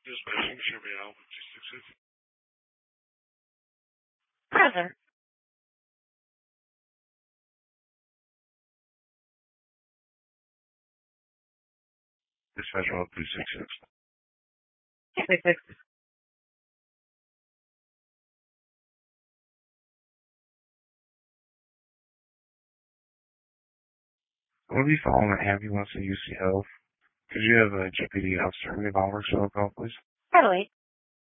Dispatching Chevy Alpha 266. Present. Dispatch Alpha 266. 266. Will be following an ambulance at UC Health. Could you have a GPD officer revolver show up, please? Heavily.